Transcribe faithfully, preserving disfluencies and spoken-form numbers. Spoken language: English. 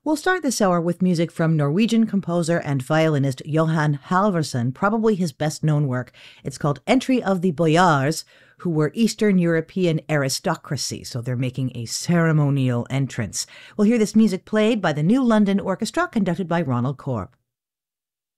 We'll start this hour with music from Norwegian composer and violinist Johan Halvorsen, probably his best-known work. It's called Entry of the Boyars, who were Eastern European aristocracy, so they're making a ceremonial entrance. We'll hear this music played by the New London Orchestra, conducted by Ronald Korb.